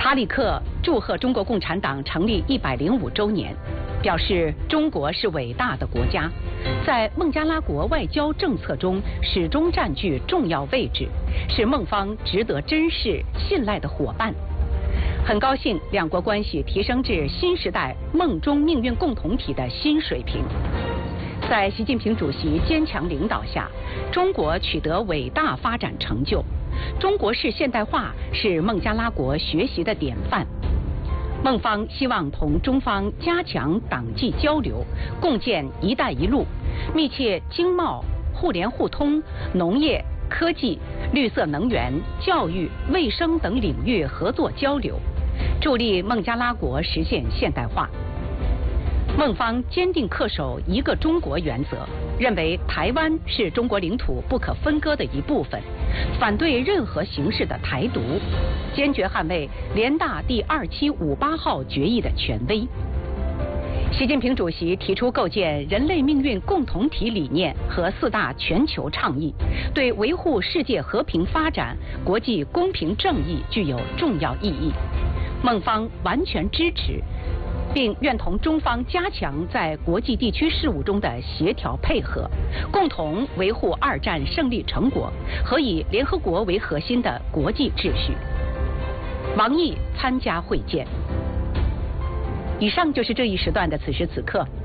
哈里克祝贺中国共产党成立105周年，表示中国是伟大的国家，在孟加拉国外交政策中始终占据重要位置，是孟方值得珍视、信赖的伙伴。很高兴两国关系提升至新时代孟中命运共同体的新水平。在习近平主席坚强领导下，中国取得伟大发展成就。中国式现代化是孟加拉国学习的典范。孟方希望同中方加强党际交流，共建“一带一路”，密切经贸、互联互通、农业、科技、绿色能源、教育、卫生等领域合作交流，助力孟加拉国实现现代化。孟方坚定恪守一个中国原则，认为台湾是中国领土不可分割的一部分，反对任何形式的台独，坚决捍卫联大第2758号决议的权威。习近平主席提出构建人类命运共同体理念和4大全球倡议，对维护世界和平发展、国际公平正义具有重要意义。孟方完全支持，并愿同中方加强在国际地区事务中的协调配合，共同维护2战胜利成果和以联合国为核心的国际秩序。王毅参加会见。以上就是这一时段的此时此刻。